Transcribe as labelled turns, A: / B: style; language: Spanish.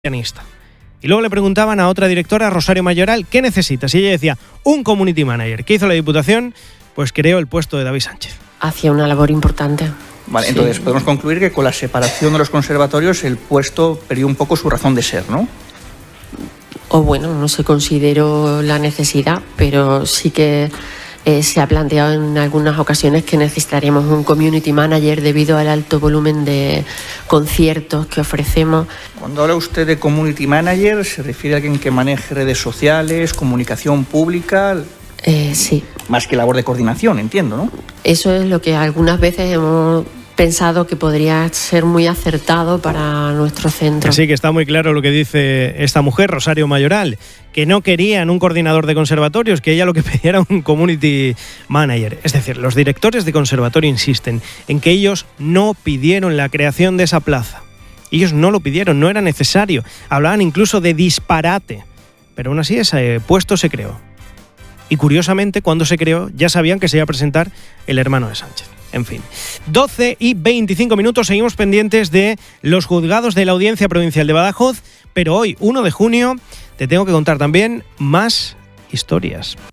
A: pianista. Y luego le preguntaban a otra directora, Rosario Mayoral, ¿qué necesitas? Y ella decía, un community manager. ¿Qué hizo la Diputación? Pues creó el puesto de David Sánchez.
B: Hacía una labor importante.
C: Vale,
B: Sí.
C: entonces podemos concluir que con la separación de los conservatorios el puesto perdió un poco su razón de ser, ¿no?
B: O bueno, no se consideró la necesidad, pero sí que se ha planteado en algunas ocasiones que necesitaríamos un community manager debido al alto volumen de conciertos que ofrecemos.
C: Cuando habla usted de community manager, ¿se refiere a alguien que maneje redes sociales, comunicación pública?
B: Sí.
C: Más que labor de coordinación, entiendo, ¿no?
B: Eso es lo que algunas veces hemos pensado que podría ser muy acertado para nuestro centro.
A: Así que está muy claro lo que dice esta mujer, Rosario Mayoral, que no querían un coordinador de conservatorios, que ella lo que pedía era un community manager. Es decir, los directores de conservatorio insisten en que ellos no pidieron la creación de esa plaza. Ellos no lo pidieron, no era necesario. Hablaban incluso de disparate. Pero aún así ese puesto se creó. Y curiosamente, cuando se creó, ya sabían que se iba a presentar el hermano de Sánchez. En fin, 12:25, seguimos pendientes de los juzgados de la Audiencia Provincial de Badajoz, pero hoy, 1 de junio, te tengo que contar también más historias.